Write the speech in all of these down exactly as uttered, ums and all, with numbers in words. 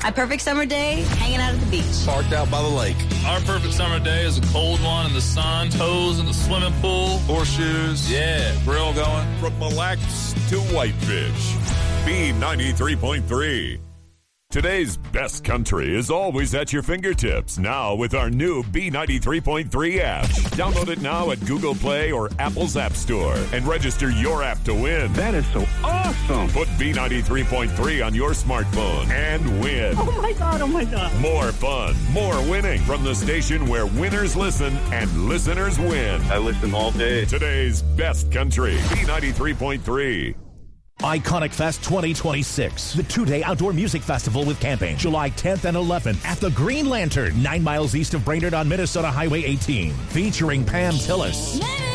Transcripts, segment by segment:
My perfect summer day, hanging out at the beach. Parked out by the lake. Our perfect summer day is a cold one in the sun, toes in the swimming pool. Horseshoes. Yeah. Grill going. From Mille Lacs to Whitefish. B ninety-three point three. Today's best country is always at your fingertips. Now with our new B ninety-three point three app. Download it now at Google Play or Apple's App Store and register your app to win. That is so awesome. Put B ninety-three point three on your smartphone and win. Oh, my God. Oh, my God. More fun, more winning from the station where winners listen and listeners win. I listen all day. Today's best country, B ninety-three point three. Iconic Fest twenty twenty-six, the two-day outdoor music festival with camping, July tenth and eleventh at the Green Lantern, nine miles east of Brainerd on Minnesota Highway eighteen, featuring Pam Tillis,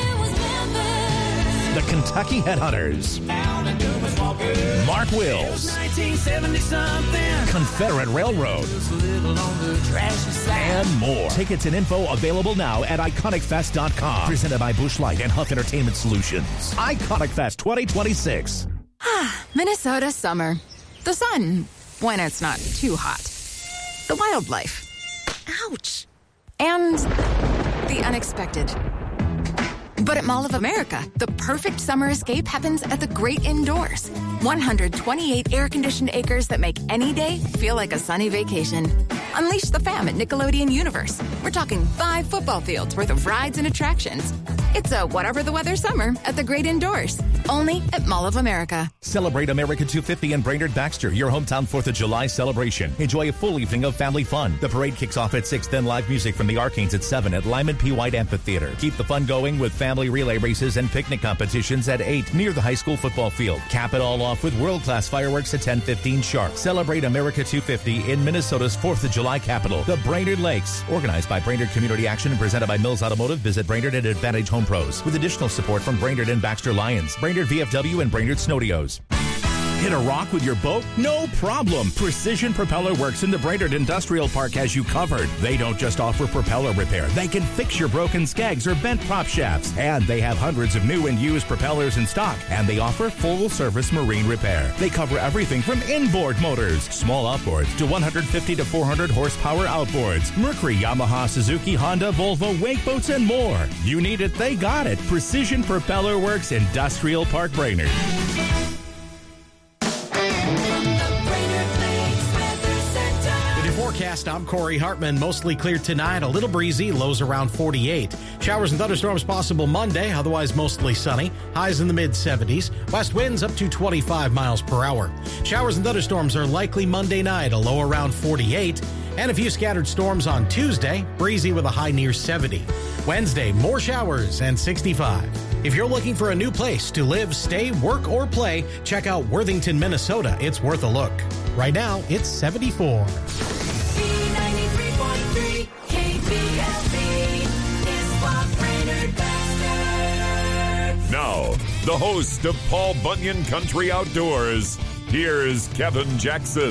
the Kentucky Headhunters, Mark Wills, Confederate Railroad, and more. Tickets and info available now at iconic fest dot com. Presented by Busch Light and Huff Entertainment Solutions. Iconic Fest twenty twenty-six. Minnesota summer. The sun, when it's not too hot. The wildlife. Ouch. And the unexpected. But at Mall of America, the perfect summer escape happens at the great indoors. one hundred twenty-eight air-conditioned acres that make any day feel like a sunny vacation. Unleash the fam at Nickelodeon Universe. We're talking five football fields worth of rides and attractions. It's a whatever the weather summer at the great indoors. Only at Mall of America. Celebrate America two fifty in Brainerd Baxter, your hometown fourth of July celebration. Enjoy a full evening of family fun. The parade kicks off at six, then live music from the Arcanes at seven at Lyman P. White Amphitheater. Keep the fun going with family relay races and picnic competitions at eight near the high school football field. Cap it all off with world-class fireworks at ten fifteen sharp. Celebrate America two fifty in Minnesota's fourth of July capital, the Brainerd Lakes. Organized by Brainerd Community Action and presented by Mills Automotive. Visit Brainerd at Advantage Home Pros. With additional support from Brainerd and Baxter Lions, Brainerd V F W, and Brainerd Snowdeos. Hit a rock with your boat? No problem. Precision Propeller Works in the Brainerd Industrial Park has you covered. They don't just offer propeller repair. They can fix your broken skegs or bent prop shafts. And they have hundreds of new and used propellers in stock. And they offer full-service marine repair. They cover everything from inboard motors, small outboards, to one hundred fifty to four hundred horsepower outboards. Mercury, Yamaha, Suzuki, Honda, Volvo, wake boats, and more. You need it, they got it. Precision Propeller Works, Industrial Park, Brainerd. Forecast, I'm Corey Hartman. Mostly clear tonight, a little breezy, lows around forty-eight. Showers and thunderstorms possible Monday, otherwise mostly sunny. Highs in the mid seventies. West winds up to twenty-five miles per hour. Showers and thunderstorms are likely Monday night, a low around forty-eight. And a few scattered storms on Tuesday, breezy with a high near seventy. Wednesday, more showers and sixty-five. If you're looking for a new place to live, stay, work, or play, check out Worthington, Minnesota. It's worth a look. Right now, it's seventy-four. Now, the host of Paul Bunyan Country Outdoors, here's Kevin Jackson.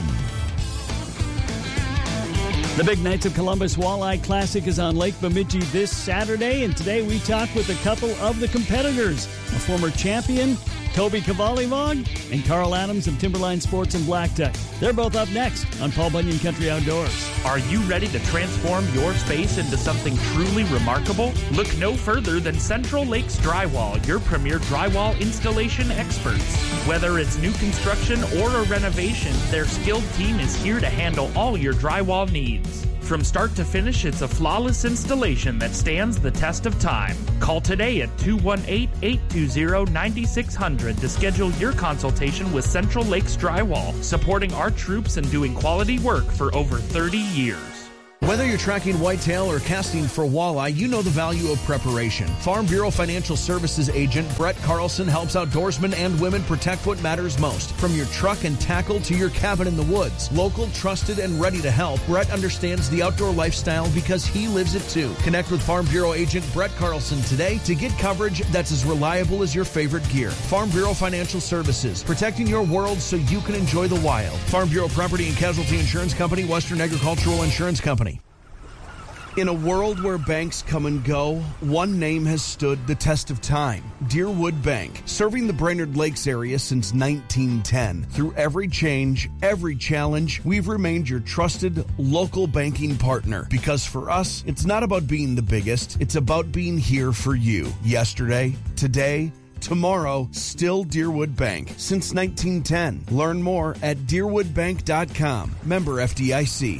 The Big Nights of Columbus Walleye Classic is on Lake Bemidji this Saturday, and today we talk with a couple of the competitors, a former champion, Toby Cavalivog, and Carl Adams of Timberline Sports in Black Duck. They're both up next on Paul Bunyan Country Outdoors. Are you ready to transform your space into something truly remarkable? Look no further than Central Lakes Drywall, your premier drywall installation experts. Whether it's new construction or a renovation, their skilled team is here to handle all your drywall needs. From start to finish, it's a flawless installation that stands the test of time. Call today at two one eight, eight two zero, nine six zero zero to schedule your consultation with Central Lakes Drywall, supporting our troops and doing quality work for over thirty years. Whether you're tracking whitetail or casting for walleye, you know the value of preparation. Farm Bureau Financial Services agent Brett Carlson helps outdoorsmen and women protect what matters most. From your truck and tackle to your cabin in the woods. Local, trusted, and ready to help, Brett understands the outdoor lifestyle because he lives it too. Connect with Farm Bureau agent Brett Carlson today to get coverage that's as reliable as your favorite gear. Farm Bureau Financial Services, protecting your world so you can enjoy the wild. Farm Bureau Property and Casualty Insurance Company, Western Agricultural Insurance Company. In a world where banks come and go, one name has stood the test of time. Deerwood Bank, serving the Brainerd Lakes area since nineteen ten. Through every change, every challenge, we've remained your trusted local banking partner. Because for us, it's not about being the biggest, it's about being here for you. Yesterday, today, tomorrow, still Deerwood Bank. Since nineteen ten. Learn more at deerwood bank dot com. Member F D I C.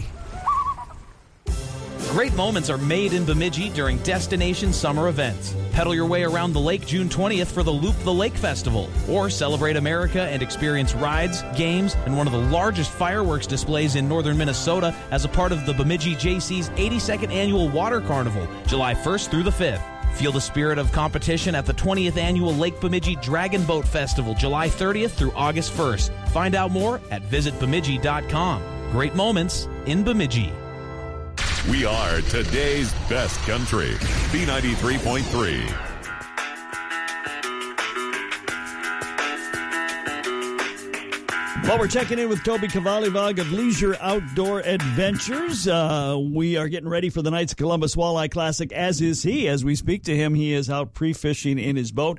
Great moments are made in Bemidji during Destination Summer events. Pedal your way around the lake June twentieth for the Loop the Lake Festival, or celebrate America and experience rides, games, and one of the largest fireworks displays in northern Minnesota as a part of the Bemidji J C's eighty-second Annual Water Carnival, July first through the fifth. Feel the spirit of competition at the twentieth Annual Lake Bemidji Dragon Boat Festival, July thirtieth through August first. Find out more at visit bemidji dot com. Great moments in Bemidji. We are today's best country. B ninety-three point three. Well, we're checking in with Toby Kavalivog of Leisure Outdoor Adventures. Uh, we are getting ready for the Knights of Columbus Walleye Classic, as is he. As we speak to him, he is out pre-fishing in his boat.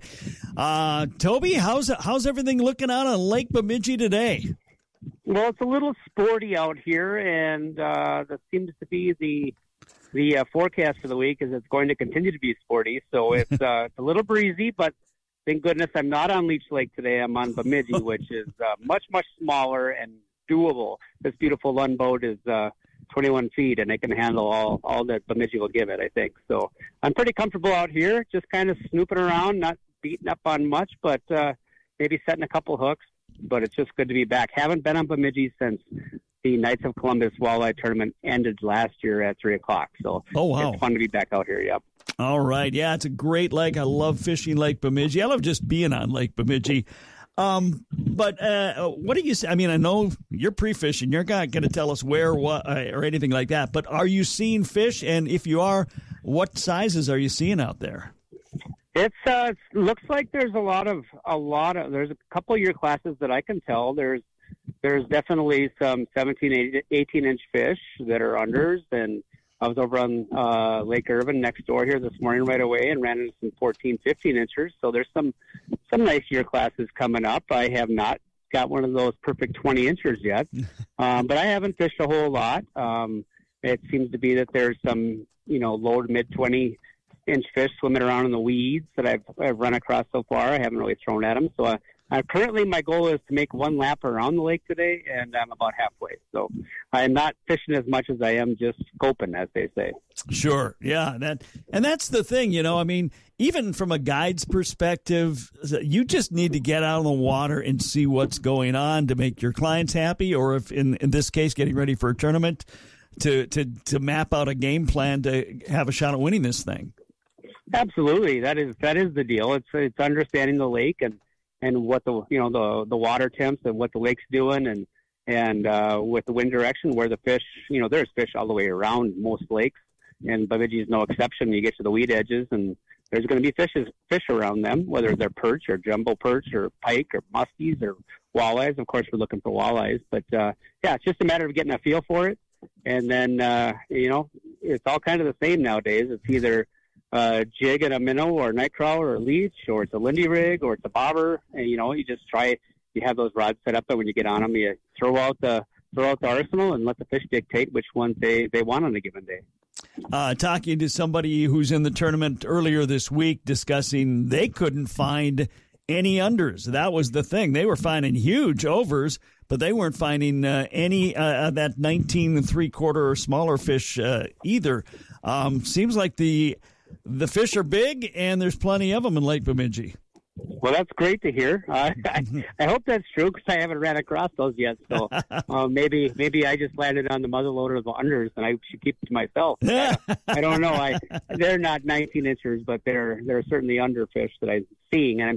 Uh, Toby, how's how's everything looking out on Lake Bemidji today? Well, it's a little sporty out here, and uh, that seems to be the the uh, forecast for the week is it's going to continue to be sporty. So it's, uh, it's a little breezy, but thank goodness I'm not on Leech Lake today. I'm on Bemidji, which is uh, much, much smaller and doable. This beautiful Lund boat is uh, twenty-one feet, and it can handle all, all that Bemidji will give it, I think. So I'm pretty comfortable out here, just kind of snooping around, not beating up on much, but uh, maybe setting a couple hooks. But it's just good to be back. Haven't been on Bemidji since the Knights of Columbus Walleye Tournament ended last year at three o'clock. So oh, wow. It's fun to be back out here, yep. All right. Yeah, it's a great lake. I love fishing Lake Bemidji. I love just being on Lake Bemidji. Um, but uh, what do you say? I mean, I know you're pre-fishing. You're not going to tell us where, what, uh, or anything like that. But are you seeing fish? And if you are, what sizes are you seeing out there? It's uh, it looks like there's a lot of a lot of there's a couple of year classes that I can tell. There's there's definitely some seventeen, eighteen inch fish that are unders, and I was over on uh, Lake Irvin next door here this morning right away and ran into some fourteen, fifteen inchers. So there's some some nice year classes coming up. I have not got one of those perfect twenty inchers yet, um, but I haven't fished a whole lot. Um, it seems to be that there's some you know low to mid twenty inch fish swimming around in the weeds that I've, I've run across so far. I haven't really thrown at them. So uh, uh, currently my goal is to make one lap around the lake today, and I'm about halfway. So I'm not fishing as much as I am just scoping, as they say. Sure. Yeah. That and that's the thing, you know, I mean, even from a guide's perspective, you just need to get out on the water and see what's going on to make your clients happy, or if in, in this case, getting ready for a tournament, to, to, to map out a game plan to have a shot at winning this thing. Absolutely, that is that is the deal. It's it's understanding the lake and, and what the you know the the water temps and what the lake's doing, and and uh, with the wind direction where the fish you know there's fish all the way around most lakes, and Bemidji is no exception. You get to the weed edges, and there's going to be fishes fish around them, whether they're perch or jumbo perch or pike or muskies or walleyes. Of course, we're looking for walleyes, but uh, yeah, it's just a matter of getting a feel for it, and then uh, you know it's all kind of the same nowadays. It's either uh, jig and a minnow or a night crawler or leech, or it's a Lindy rig, or it's a bobber. And, you know, you just try, you have those rods set up, but when you get on them, you throw out the, throw out the arsenal and let the fish dictate which ones they, they want on a given day. Uh, talking to somebody who's in the tournament earlier this week, discussing they couldn't find any unders. That was the thing. They were finding huge overs, but they weren't finding uh, any uh, that nineteen and three quarter or smaller fish uh, either. Um, seems like the the fish are big, and there's plenty of them in Lake Bemidji. Well, that's great to hear. Uh, I, I hope that's true, because I haven't ran across those yet. So uh, maybe maybe I just landed on the muzzleloader of the unders, and I should keep it to myself. I, I don't know. I they're not nineteen inchers, but they're they're certainly under fish that I'm seeing, and I'm